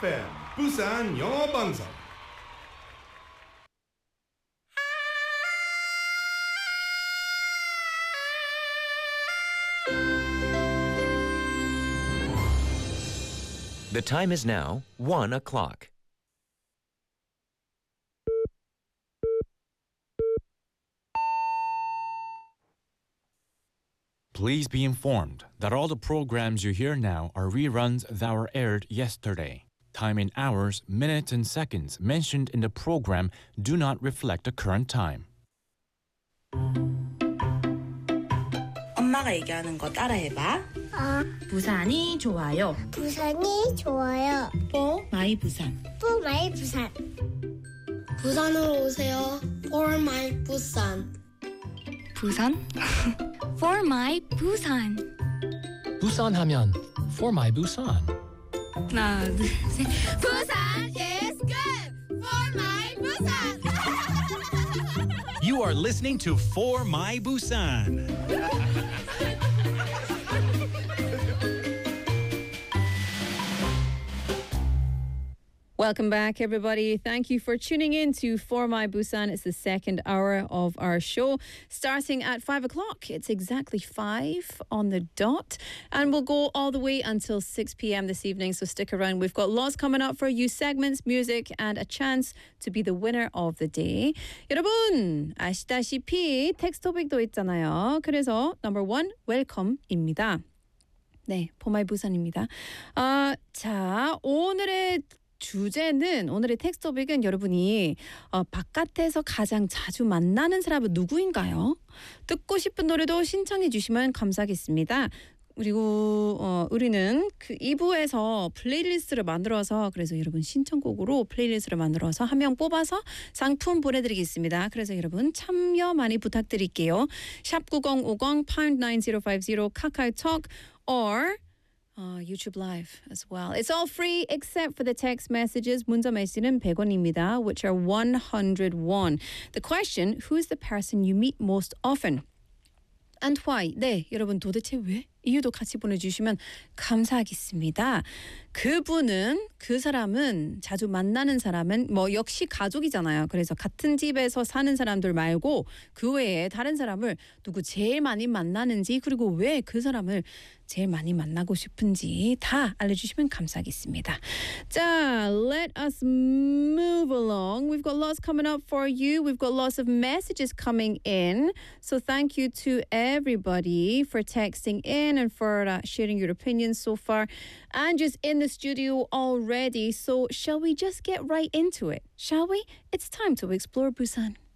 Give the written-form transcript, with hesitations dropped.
FM 부산 영어 방송. The time is now 1 o'clock. Please be informed that all the programs you hear now are reruns that were aired yesterday. Time in hours, minutes, and seconds mentioned in the program do not reflect the current time. 엄마가 얘기하는 거 따라해봐. 부산이 좋아요. 부산이 좋아요. For my 부산. For my 부산. 부산으로 오세요. For my 부산. 부산? For my 부산. 부산 하면 For my Busan. 하나, 둘, 셋. 부산 is good. For my 부산. You are listening to For My Busan. Welcome back, everybody. Thank you for tuning in to For My Busan. It's the second hour of our show, starting at 5 o'clock. It's exactly 5 on the dot, and we'll go all the way until 6 p.m. this evening, so stick around. We've got lots coming up for you, segments, music, and a chance to be the winner of the day. 여러분, 아시다시피 텍스트 토픽도 있잖아요. 그래서 number 1, welcome입니다. 네, For My Busan입니다. 자, 오늘의 텍스트 토픽은 여러분이 바깥에서 가장 자주 만나는 사람은 누구인가요? 듣고 싶은 노래도 신청해 주시면 감사하겠습니다. 그리고 우리는 그 2부에서 플레이리스트를 만들어서 그래서 여러분 신청곡으로 플레이리스트를 만들어서 한 명 뽑아서 상품 보내드리겠습니다. 그래서 여러분 참여 많이 부탁드릴게요. 샵 9050 pound 9050 카카오톡 or YouTube Live as well. It's all free except for the text messages. 문자 메시지는 100원입니다, which are 101. The question, who's the person you meet most often? And why? 네, 여러분 도대체 왜? 이유도 같이 보내주시면 감사하겠습니다. 그 사람은 자주 만나는 사람은 뭐 역시 가족이잖아요. 그래서 같은 집에서 사는 사람들 말고 그 외에 다른 사람을 누구 제일 많이 만나는지 그리고 왜 그 사람을 제일 많이 만나고 싶은지 다 알려주시면 감사하겠습니다. 자, let us move along. We've got lots coming up for you. We've got lots of messages coming in. So thank you to everybody for texting in and for sharing your opinions so far. Andrew's in the studio already, so shall we just get right into it? Shall we? It's time to explore Busan.